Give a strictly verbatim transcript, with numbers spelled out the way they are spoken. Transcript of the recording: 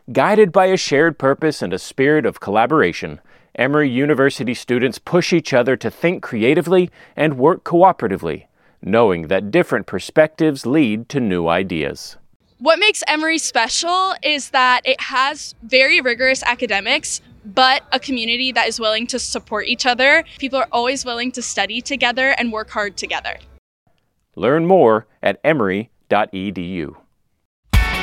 Guided by a shared purpose and a spirit of collaboration, Emory University students push each other to think creatively and work cooperatively, knowing that different perspectives lead to new ideas. What makes Emory special is that it has very rigorous academics, but a community that is willing to support each other. People are always willing to study together and work hard together. Learn more at emory dot e d u.